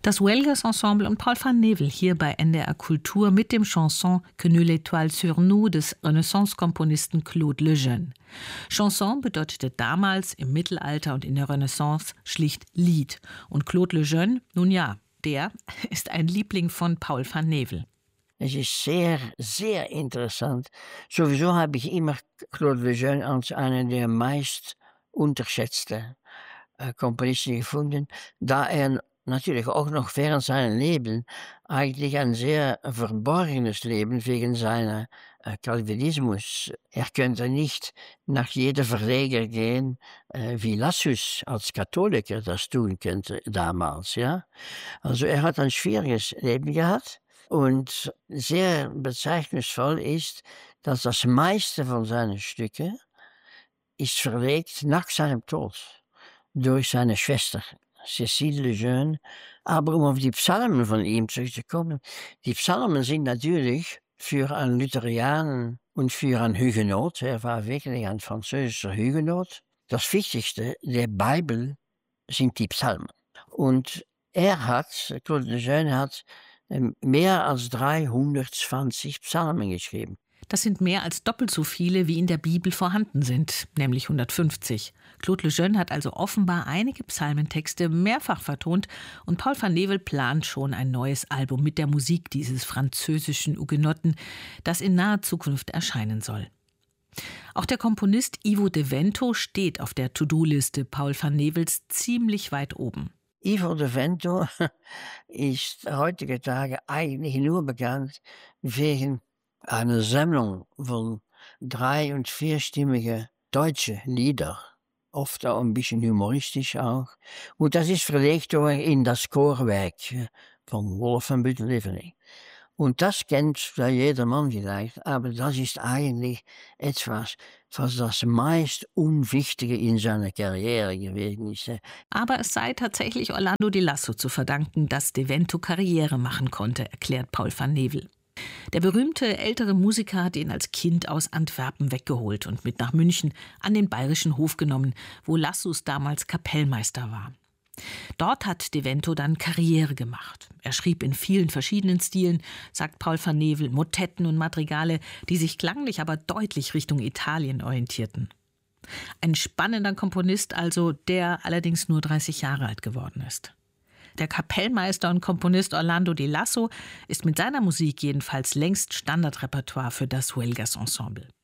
Das Huelgas Ensemble und Paul van Nevel hier bei NDR Kultur mit dem Chanson Que nous l'étoile sur nous des Renaissance-Komponisten Claude Lejeune. Chanson bedeutete damals im Mittelalter und in der Renaissance schlicht Lied. Und Claude Lejeune, nun ja, der ist ein Liebling von Paul van Nevel. Es ist sehr, sehr interessant. Sowieso habe ich immer Claude Lejeune als einen der meist unterschätzten Komponisten gefunden, da er natürlich auch noch während seinem Leben eigentlich ein sehr verborgenes Leben wegen seiner Calvinismus. Er könnte nicht nach jeder Verleger gehen, wie Lassus als Katholiker das tun könnte damals. Ja? Also er hat ein schwieriges Leben gehabt und sehr bezeichnungsvoll ist, dass das meiste von seinen Stücken ist verlegt nach seinem Tod durch seine Schwester Cécile Lejeune. Aber um auf die Psalmen von ihm zurückzukommen, die Psalmen sind natürlich für einen Lutheraner und für einen Hugenot, er war wirklich ein französischer Hugenot, das Wichtigste der Bibel sind die Psalmen. Und Claude Lejeune hat mehr als 320 Psalmen geschrieben. Das sind mehr als doppelt so viele, wie in der Bibel vorhanden sind, nämlich 150. Claude Lejeune hat also offenbar einige Psalmentexte mehrfach vertont und Paul van Nevel plant schon ein neues Album mit der Musik dieses französischen Hugenotten, das in naher Zukunft erscheinen soll. Auch der Komponist Ivo de Vento steht auf der To-Do-Liste Paul van Nevels ziemlich weit oben. Ivo de Vento ist heutige Tage eigentlich nur bekannt wegen eine Sammlung von 3- und 4-stimmigen deutschen Lieder, oft auch ein bisschen humoristisch auch. Und das ist verlegt worden in das Chorwerk von Wolf van Büttel-Leveling. Und das kennt ja jedermann vielleicht, aber das ist eigentlich etwas, was das meist Unwichtige in seiner Karriere gewesen ist. Aber es sei tatsächlich Orlando Di Lasso zu verdanken, dass De Vento Karriere machen konnte, erklärt Paul van Nevel. Der berühmte ältere Musiker hat ihn als Kind aus Antwerpen weggeholt und mit nach München an den Bayerischen Hof genommen, wo Lassus damals Kapellmeister war. Dort hat De Vento dann Karriere gemacht. Er schrieb in vielen verschiedenen Stilen, sagt Paul van Nevel, Motetten und Madrigale, die sich klanglich aber deutlich Richtung Italien orientierten. Ein spannender Komponist also, der allerdings nur 30 Jahre alt geworden ist. Der Kapellmeister und Komponist Orlando Di Lasso ist mit seiner Musik jedenfalls längst Standardrepertoire für das Huelgas Ensemble.